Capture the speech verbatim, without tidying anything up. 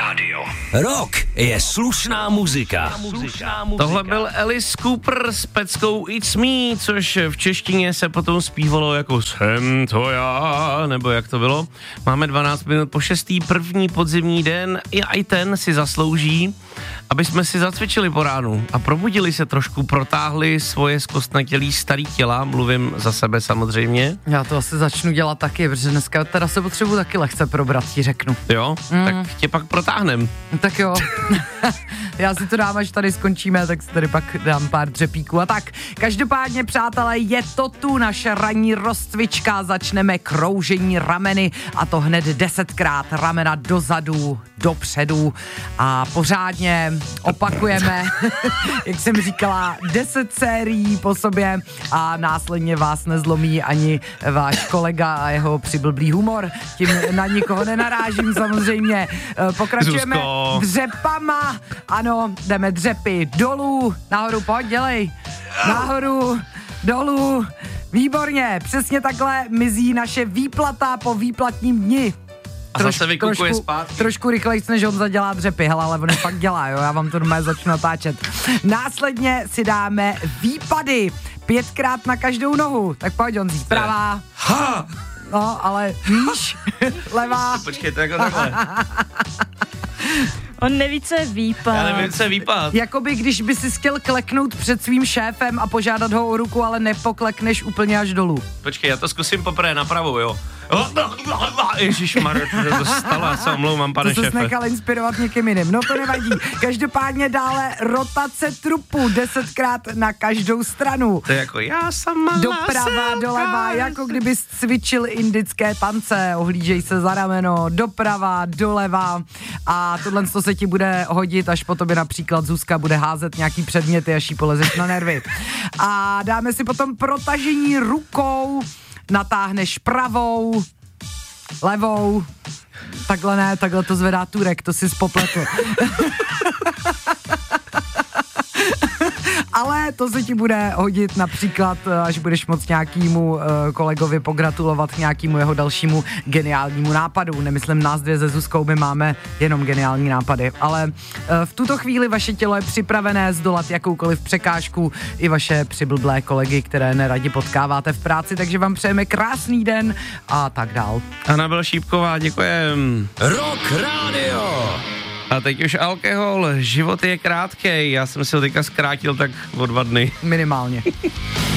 rádio. Rock je slušná muzika. Slušná muzika. Tohle byl Alice Cooper s peckou It's Me, což v češtině se potom zpívalo jako Jsem to já, nebo jak to bylo. Máme dvanáct minut po šestý, první podzimní den, i i ten si zaslouží, aby jsme si zacvičili po ránu a probudili se trošku, protáhli svoje zkostnatělý starý těla, mluvím za sebe samozřejmě. Já to asi začnu dělat taky, protože dneska teda se potřebuji taky lehce probrat, ti řeknu. Jo, mm. tak tě pak protáhnem. Tak jo. Já si to dám, až tady skončíme, tak si tady pak dám pár dřepíků. A tak, každopádně, přátelé, je to tu naše ranní rozcvička, začneme kroužení rameny a to hned desetkrát, ramena dozadu, dopředu a pořádně opakujeme, jak jsem říkala, deset sérií po sobě a následně vás nezlomí ani váš kolega a jeho přiblblý humor. Tím na nikoho nenarážím samozřejmě. Pokračujeme Zuzko. dřepama. Ano, jdeme dřepy dolů, nahoru, pojď, dělej. Nahoru, dolů. Výborně, přesně takhle mizí naše výplata po výplatním dni. A Troš, zase vykukuje trošku, zpátky. trošku rychlejc, než on zadělá dřepy, hele, ale on je fakt dělá, jo, já vám to doma začnu natáčet. Následně si dáme výpady, pětkrát na každou nohu, tak pojď, Honzí, pravá. Ha! No, ale níž, levá. Počkej, to jako takhle. On neví, co je výpad. Já nevím, co je výpad. Jakoby, když by si chtěl kleknout před svým šéfem a požádat ho o ruku, ale nepoklekneš úplně až dolů. Počkej, já to zkusím poprvé napravou, jo. Ježišmarja, to to stalo, já se omlouvám, pane To šéfe. se nechal inspirovat někým jiným, no to nevadí. Každopádně dále rotace trupu, desetkrát na každou stranu. To je jako já sama Doprava, doleva, jako kdyby cvičil indické tance, ohlížej se za rameno, doprava, doleva a tohle to se ti bude hodit, až po tobě například Zuzka bude házet nějaký předměty, až jí polezeš na nervy. A dáme si potom protažení rukou, natáhneš pravou, levou, takhle ne, takhle to zvedá Turek, to si spopletl. Ale to se ti bude hodit například, až budeš moct nějakému uh, kolegovi pogratulovat k nějakému jeho dalšímu geniálnímu nápadu. Nemyslím nás dvě se Zuzkou, my máme jenom geniální nápady, ale uh, v tuto chvíli vaše tělo je připravené zdolat jakoukoliv překážku i vaše přiblblé kolegy, které neradi potkáváte v práci, takže vám přejeme krásný den a tak dál. Anabel Šípková, děkujem. Rock Radio. A teď už alkohol, život je krátkej, já jsem si ho teďka zkrátil tak o dva dny. Minimálně.